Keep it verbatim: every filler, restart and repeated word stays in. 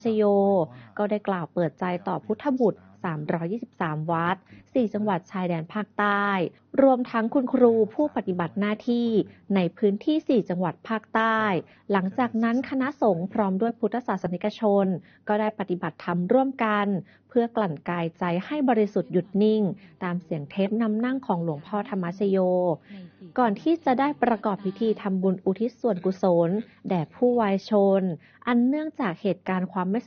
ชโยก็ได้กล่าวเปิดใจต่อพุทธบุตรสามร้อยยี่สิบสามวัดสี่จังหวัดชายแดนภาคใต้รวมทั้งคุณครูผู้ปฏิบัติหน้าที่ในพื้นที่สี่จังหวัดภาคใต้หลังจากนั้นคณะสงฆ์พร้อมด้วยพุทธศาสนิกชนก็ได้ปฏิบัติธรรมร่วมกันเพื่อกลั่นกายใจให้บริสุทธิ์หยุดนิ่งตามเสียงเทปนำนั่งของหลวงพ่อธรรมชโยก่อนที่จะได้ประกอบพิธีทำบุญอุทิศส่วนกุศลแด่ผู้วายชนอันเนื่องจากเหตุการณ์ความไม่